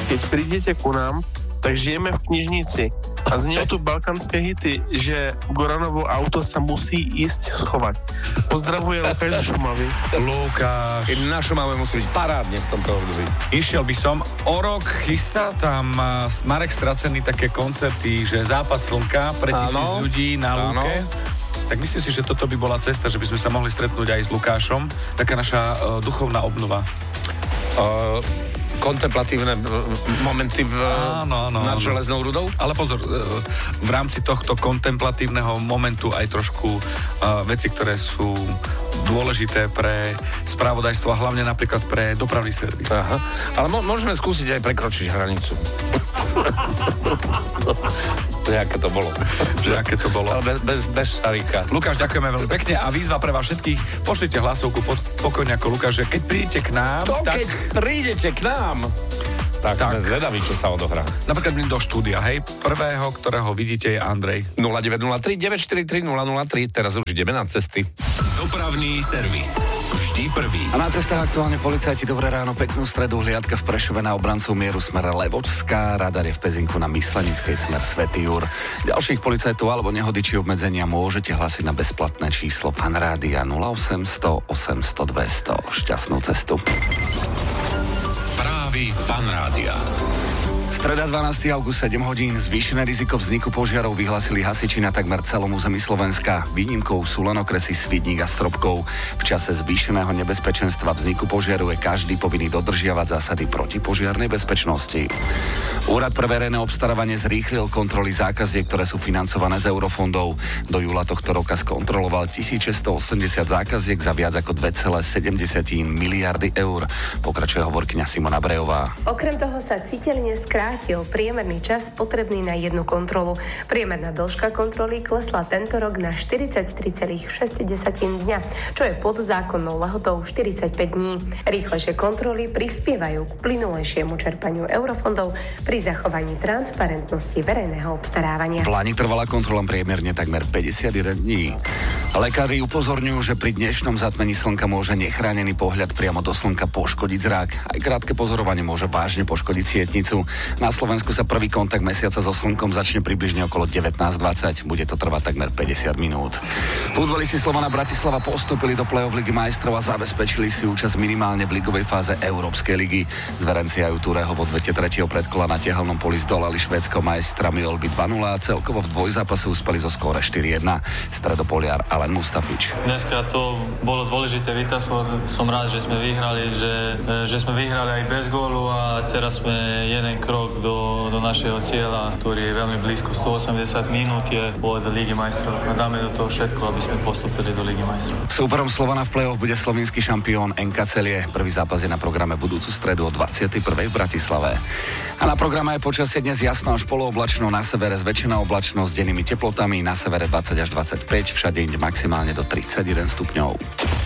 keď prídete ku nám, tak žijeme v knižnici a znie tu balkánske hity, že Goranovo auto sa musí ísť schovať. Pozdravuje Lukáš z Šumavy. Lukáš. Na Šumave musí byť parádne v tomto období. Išiel by som. O rok chystá tam Marek Stracený také koncerty, že západ slnka pre 1000 ľudí na lúke. Tak myslím si, že toto by bola cesta, že by sme sa mohli stretnúť aj s Lukášom. Taká naša duchovná obnova. Kontemplatívne momenty nad železnou rudou? Ale pozor, v rámci tohto kontemplatívneho momentu aj trošku veci, ktoré sú dôležité pre spravodajstvo a hlavne napríklad pre dopravný servis. Aha. Ale môžeme skúsiť aj prekročiť hranicu. Aké to bolo. Ale bez šaríka. Lukáš, ďakujeme veľmi pekne a výzva pre vás všetkých. Pošlite hlasovku pokojne ako Lukáš, že keď prídete k nám... Keď prídete k nám... Tak sme zvedaví, čo sa odohrá. Napríklad do štúdia, hej. Prvého, ktorého vidíte, je Andrej. 0903 943 003. Teraz už ideme na cesty. Dopravný servis. Vždy prvý. A na cestách aktuálne policajti, dobré ráno, peknú stredu, hliadka v Prešove na obrancov mieru smer Levočská, radar je v Pezinku na Myslenickej smer Svätý Jur. Ďalších policajtov alebo nehody či obmedzenia môžete hlasiť na bezplatné číslo Fanrádia 0800 800 200. Šťastnú cestu. Správy Fanrádia. Streda 12. august 7 hodín. Zvýšené riziko vzniku požiarov vyhlásili hasiči na takmer celom území Slovenska. Výnimkou sú len okresy Svidník a Stropkov. V čase zvýšeného nebezpečenstva vzniku požiaru je každý povinný dodržiavať zásady protipožiarnej bezpečnosti. Úrad pre verejné obstarávanie zrýchlil kontroly zákaziek, ktoré sú financované z eurofondov. Do júla tohto roka skontroloval 1680 zákaziek za viac ako 2,7 miliardy eur. Pokračuje hovorkyňa Simona Brejová. Okrem toho sa citeľne skrátil priemerný čas potrebný na jednu kontrolu. Priemerná dĺžka kontroly klesla tento rok na 43,6 dňa, čo je pod zákonnou lehotou 45 dní. Rýchlejšie kontroly prispievajú k plynulejšiemu čerpaniu eurofondov pri zachovaní transparentnosti verejného obstarávania. V Lani trvala kontrola priemerne takmer 51 dní. Lekári upozorňujú, že pri dnešnom zatmení slnka môže nechránený pohľad priamo do slnka poškodiť zrak. Aj krátke pozorovanie môže vážne poškodiť sietnicu. Na Slovensku sa prvý kontakt mesiaca so slnkom začne približne okolo 19:20. Bude to trvať takmer 50 minút. Futbalisti Slovana Bratislava postúpili do play-off Ligy majstrov a zabezpečili si účasť minimálne v ligovej fáze Európskej ligy. Zverenci Ajutúreho v odvete tretieho predkola na tehelnom poli zdolali švédskeho majstra Mjölby 2-0 a celkovo v dvojzápase uspeli zo skóre 4-1. Stredopoliar Alen Mustafič. Dneska to bolo dôležité víťazstvo. Som rád, že sme vyhrali, že sme vyhrali aj bez gólu a teraz sme jeden krok do našeho cieľa, ktorý je veľmi blízko. 180 minút je od Ligy majstrov a dáme do toho všetko, aby sme postúpili do Ligy majstrov. Súperom Slovana v play-off bude slovinský šampión NK Celie. Prvý zápas je na programe budúcu stredu o 21. v Bratislave. A na programe je počasie dnes jasno až polooblačno, na severe zväčšená oblačnosť s dennými teplotami, na severe 20 až 25, všade inde maximálne do 31 stupňov.